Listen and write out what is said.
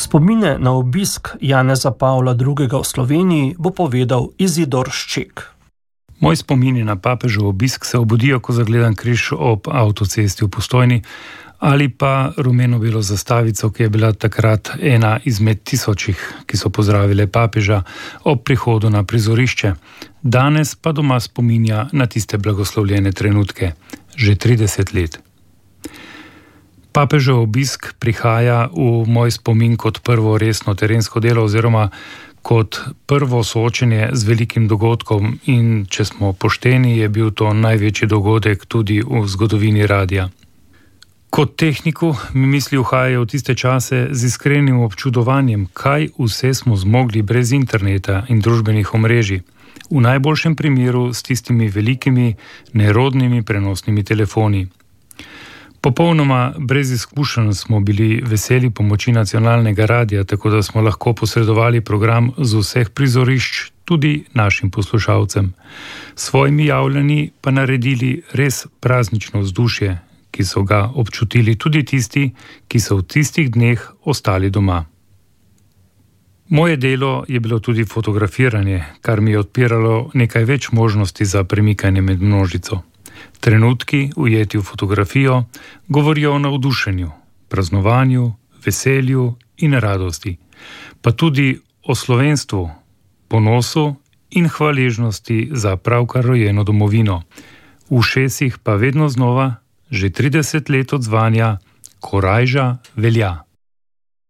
Spomine na obisk Janeza Pavla II. V Sloveniji bo povedal Izidor Šček. Moji spomini na papežev obisk se obudijo, ko zagledam križ ob avtocesti v Postojni ali pa rumeno-belo zastavico, ki je bila takrat ena izmed tisočih, ki so pozdravile papeža ob prihodu na prizorišče. Danes pa doma spominja na tiste blagoslovljene trenutke, že 30 let. Papežev obisk prihaja v moj spomin kot prvo resno terensko delo oziroma kot prvo soočenje z velikim dogodkom in, če smo pošteni, je bil to največji dogodek tudi v zgodovini radia. Kot tehniku mi misli uhajajo v tiste čase z iskrenim občudovanjem, kaj vse smo zmogli brez interneta in družbenih omrežij. V najboljšem primeru s tistimi velikimi, nerodnimi prenosnimi telefoni. Popolnoma brez izkušenj smo bili veseli pomoči nacionalnega radia, tako da smo lahko posredovali program z vseh prizorišč tudi našim poslušalcem. S svojimi javljanji pa naredili res praznično vzdušje, ki so ga občutili tudi tisti, ki so v tistih dneh ostali doma. Moje delo je bilo tudi fotografiranje, kar mi je odpiralo nekaj več možnosti za premikanje med množico. Trenutki, ujeti v fotografijo, govorijo o navdušenju, praznovanju, veselju in radosti, pa tudi o slovenstvu, ponosu in hvaležnosti za pravkar rojeno domovino. V ušesih pa vedno znova, že 30 let odzvanja, korajža velja.